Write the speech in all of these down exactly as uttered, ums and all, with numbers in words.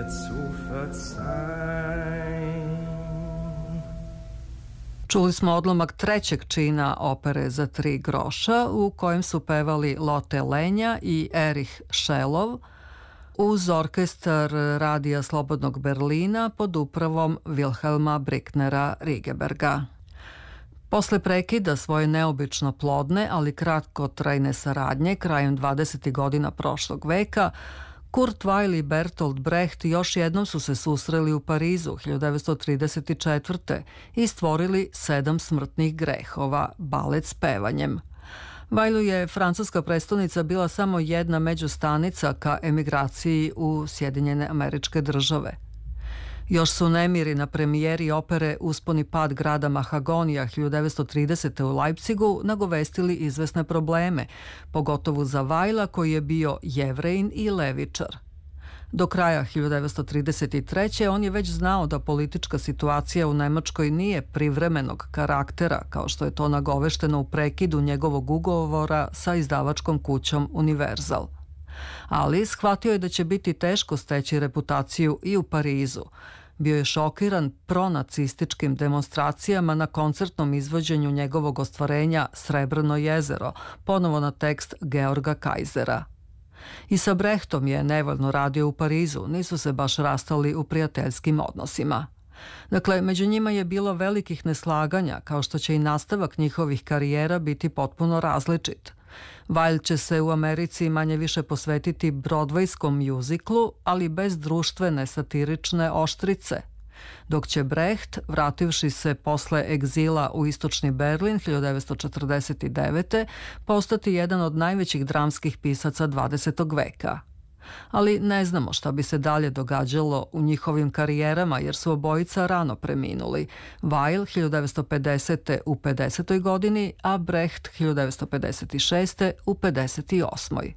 zu verzeihen. Čuli smo odlomak trećeg čina opere Za tri groša u kojem su pevali Lotte Lenja i Erich Šelov uz orkestar Radija Slobodnog Berlina pod upravom Wilhelma Bricknera Rigeberga. Posle prekida svoje neobično plodne, ali kratkotrajne saradnje krajem dvadesetih godina prošlog veka, Kurt Weill i Bertolt Brecht još jednom su se susreli u Parizu hiljadu devetsto trideset četvrte i stvorili Sedam smrtnih grehova, balet s pevanjem. Weillu je francuska prestonica bila samo jedna međustanica ka emigraciji u Sjedinjene Američke Države. Još su nemiri na premijeri opere Uspon i pad grada Mahagonija hiljadu devetsto tridesete u Leipzigu nagovestili izvesne probleme, pogotovo za Weilla koji je bio Jevrejin i levičar. Do kraja hiljadu devetsto trideset treće on je već znao da politička situacija u Nemačkoj nije privremenog karaktera, kao što je to nagovešteno u prekidu njegovog ugovora sa izdavačkom kućom Universal. Ali shvatio je da će biti teško steći reputaciju i u Parizu. Bio je šokiran pronacističkim demonstracijama na koncertnom izvođenju njegovog ostvarenja Srebrno jezero, ponovo na tekst Georga Kaisera. I sa Brechtom je nevoljno radio u Parizu, nisu se baš rastali u prijateljskim odnosima. Dakle, među njima je bilo velikih neslaganja, kao što će i nastavak njihovih karijera biti potpuno različit. Weill će se u Americi manje više posvetiti brodvejskom mjuziklu, ali bez društvene satirične oštrice, dok će Brecht, vrativši se posle egzila u istočni Berlin hiljadu devetsto četrdeset devete, postati jedan od najvećih dramskih pisaca dvadesetog veka. Ali ne znamo šta bi se dalje događalo u njihovim karijerama jer su obojica rano preminuli. Weill hiljadu devetsto pedesete u pedesetoj godini, a Brecht hiljadu devetsto pedeset šeste u pedeset osmoj.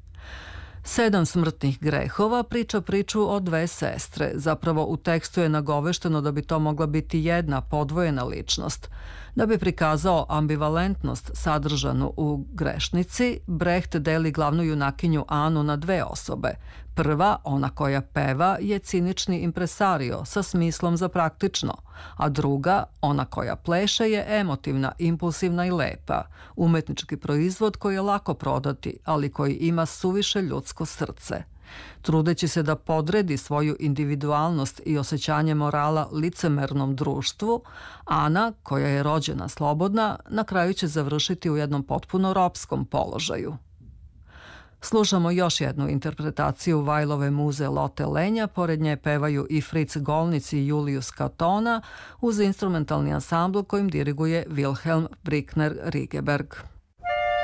Sedam smrtnih grehova priča priču o dve sestre. Zapravo u tekstu je nagovešteno da bi to mogla biti jedna podvojena ličnost. Da bi prikazao ambivalentnost sadržanu u grešnici, Brecht deli glavnu junakinju Anu na dve osobe. Prva, ona koja peva, je cinični impresario sa smislom za praktično, a druga, ona koja pleše, je emotivna, impulsivna i lepa. Umetnički proizvod koji je lako prodati, ali koji ima suviše ljudsko srce. Trudeći se da podredi svoju individualnost i osjećanje morala licemernom društvu, Ana, koja je rođena slobodna, na kraju će završiti u jednom potpuno ropskom položaju. Slušamo još jednu interpretaciju Weillove muze Lotte Lenja, pored nje pevaju i Fritz Gollnic i Julius Katona uz instrumentalni ansambl kojim diriguje Wilhelm Brickner Rigeberg.